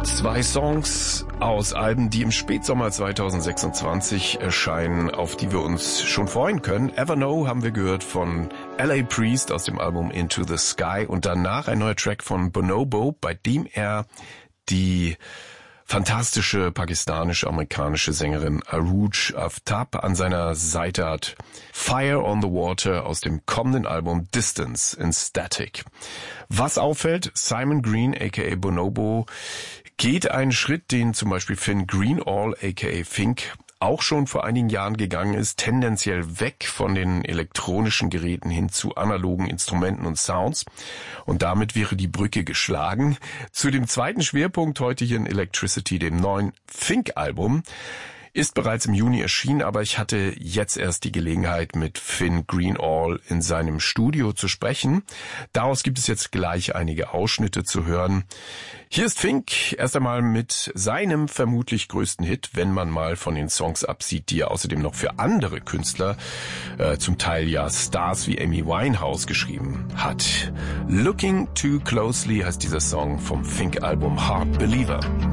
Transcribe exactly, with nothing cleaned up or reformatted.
Zwei Songs aus Alben, die im Spätsommer zweitausendsechsundzwanzig erscheinen, auf die wir uns schon freuen können. Ever Know haben wir gehört von L A Priest aus dem Album Into the Sky und danach ein neuer Track von Bonobo, bei dem er die fantastische pakistanische-amerikanische Sängerin Arooj Aftab an seiner Seite hat. Fire on the Water aus dem kommenden Album Distance in Static. Was auffällt, Simon Green aka Bonobo geht einen Schritt, den zum Beispiel Finn Greenall aka Fink auch schon vor einigen Jahren gegangen ist, tendenziell weg von den elektronischen Geräten hin zu analogen Instrumenten und Sounds. Und damit wäre die Brücke geschlagen zu dem zweiten Schwerpunkt heute hier in Electricity, dem neuen Fink-Album. Ist bereits im Juni erschienen, aber ich hatte jetzt erst die Gelegenheit, mit Finn Greenall in seinem Studio zu sprechen. Daraus gibt es jetzt gleich einige Ausschnitte zu hören. Hier ist Fink erst einmal mit seinem vermutlich größten Hit, wenn man mal von den Songs absieht, die er außerdem noch für andere Künstler, äh, zum Teil ja Stars wie Amy Winehouse geschrieben hat. Looking Too Closely heißt dieser Song vom Fink-Album Hard Believer.